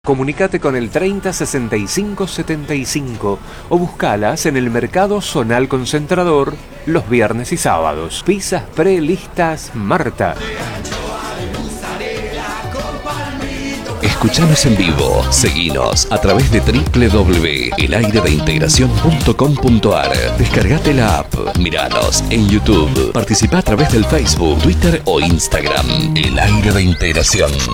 Comunicate con el 30 65 75 o buscalas en el Mercado Zonal Concentrador los viernes y sábados. Pizzas prelistas Marta. Escuchanos en vivo, seguinos a través de www.elayredeintegracion.com.ar. Descargate la app, miranos en YouTube, participá a través del Facebook, Twitter o Instagram. El Aire de Integración.